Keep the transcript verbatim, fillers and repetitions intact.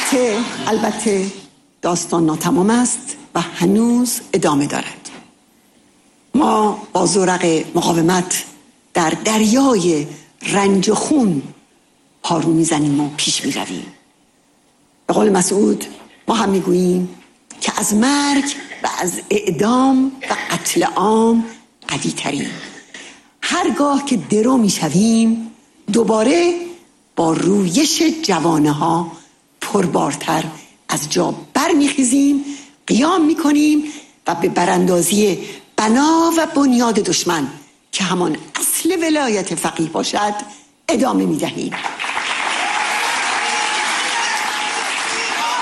البته البته داستان ناتمام است و هنوز ادامه دارد. ما با زورق مقاومت در دریای رنج و خون پارو میزنیم و پیش میرویم. به قول مسعود ما هم میگوییم که از مرگ و از اعدام و قتل عام قوی تریم. هرگاه که درو میشویم دوباره با رویش جوانه ها پربارتر از جا برمیخیزیم، قیام میکنیم و به براندازی بنا و بنیاد دشمن که همان اصل ولایت فقیه باشد ادامه میدهیم.